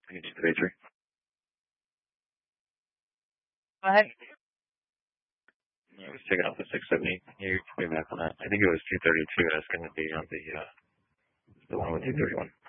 I can 233. Go ahead. I was taking off the 670. You can be back on that. I think it was 232. That's going to be on the one with 231.